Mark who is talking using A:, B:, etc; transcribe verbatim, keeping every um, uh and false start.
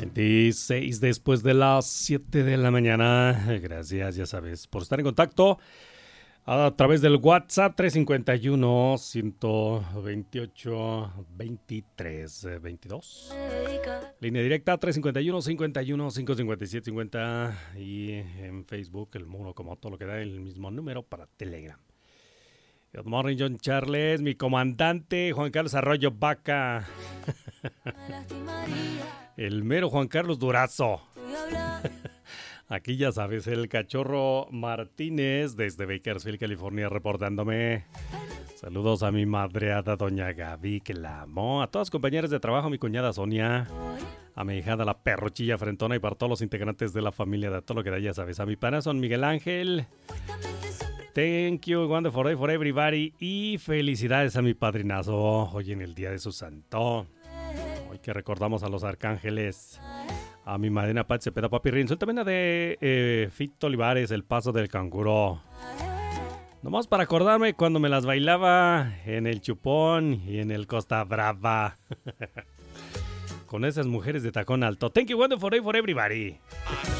A: veintiséis después de las siete de la mañana. Gracias, ya sabes, por estar en contacto a través del WhatsApp tres cinco uno, uno dos ocho, veintitrés veintidós. Línea directa tres cinco uno, cincuenta y uno, cinco cincuenta y siete cincuenta. Y en Facebook el muro, como todo lo que da, el mismo número para Telegram. Good morning, John Charles, mi comandante Juan Carlos Arroyo Vaca. El mero Juan Carlos Durazo. Aquí ya sabes, el cachorro Martínez desde Bakersfield, California, reportándome. Saludos a mi madreada doña Gaby, que la amo. A todas las compañeras de trabajo, mi cuñada Sonia. A mi hijada la perrochilla frentona y para todos los integrantes de la familia de todo lo que da, ya sabes. A mi pana son Miguel Ángel. Thank you, wonderful for, for everybody. Y felicidades a mi padrinazo hoy en el día de su santo. Hoy que recordamos a los arcángeles. A mi madrina Pat Cepeda, Papi Rinzo. También a de eh, Fito Olivares, el paso del canguro. Nomás para acordarme cuando me las bailaba en el Chupón y en el Costa Brava. Con esas mujeres de tacón alto. Thank you, wonderful for, for everybody.